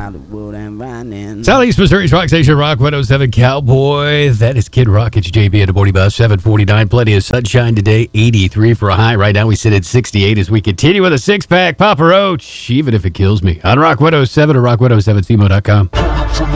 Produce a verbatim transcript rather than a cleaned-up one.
Hollywood and Vine. Southeast Missouri's Rock Station, Rock one oh seven Cowboy. That is Kid Rock. It's J B at the Morning Bus, seven forty-nine. Plenty of sunshine today, eighty-three for a high. Right now we sit at sixty-eight as we continue with a six-pack Papa Roach, even if it kills me. On Rock one oh seven or rock one oh seven C M O dot com.